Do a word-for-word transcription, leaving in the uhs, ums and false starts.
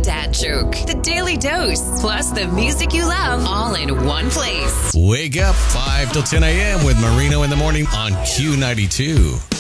dad joke. The Daily Dose, plus the music you love, all in one place. Wake up five till ten a.m. with Marino in the morning on Q ninety-two.